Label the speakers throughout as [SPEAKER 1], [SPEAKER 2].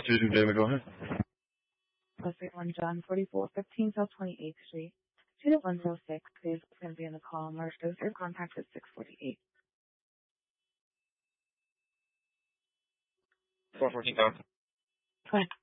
[SPEAKER 1] Susan Damon, go ahead.
[SPEAKER 2] Leslie 1 John 4415 South 28th Street. 20106 is going to be in the call. Marsh goes through contact at 648.
[SPEAKER 3] 414 South.
[SPEAKER 2] Go ahead.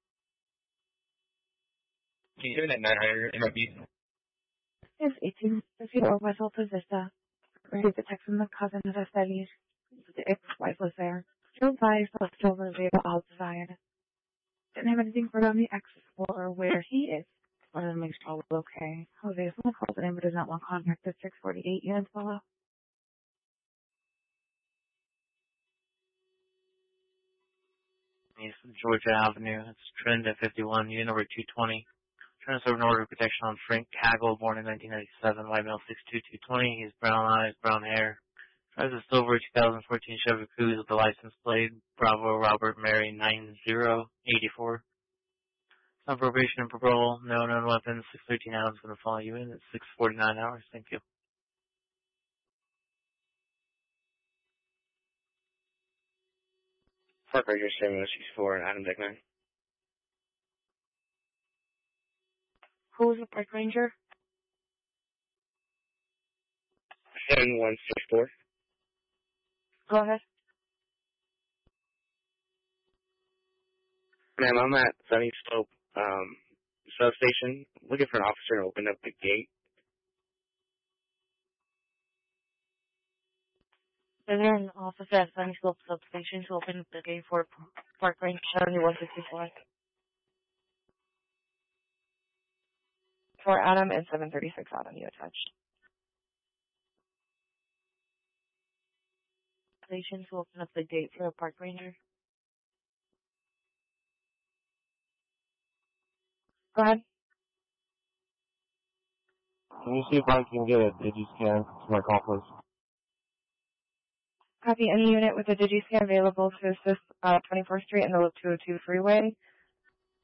[SPEAKER 3] Can you give me that 900 MRB?
[SPEAKER 2] It's 1850 or West Alta Vista. Received a text from the cousin that I said the ex-wife was there. Drove by, left over there outside. Didn't have anything for on the ex or where he is. Wanted to make sure all was okay. Jose is on the call today, but does not want contact at 648 units below.
[SPEAKER 4] East Georgia Avenue. It's Trend at 51, unit number 220. Trying to serve an order of protection on Frank Kagel, born in 1997, white male, 6'2", 220. He's brown eyes, brown hair. Drives a silver 2014 Chevy Cruze with the license plate Bravo Robert Mary 9084. On probation and parole, no known weapons, 613 hours, going to follow you in at 649 hours. Thank you.
[SPEAKER 3] Park Ranger 7064 and Adam Dickman.
[SPEAKER 2] Who was the park ranger?
[SPEAKER 3] 7164.
[SPEAKER 2] Go ahead.
[SPEAKER 3] Ma'am, I'm at Sunny Slope substation looking for an officer to open up the gate.
[SPEAKER 2] Is there an officer at Sunny Slope substation to open up the gate for Park Ranger 7164? For Adam and 736 Adam, you attached. Station to open up the gate for a park ranger. Go ahead.
[SPEAKER 5] Can you see if I can get a DigiScan to my call, please?
[SPEAKER 2] Copy. Any unit with a DigiScan available to assist 24th Street and the Loop 202 freeway.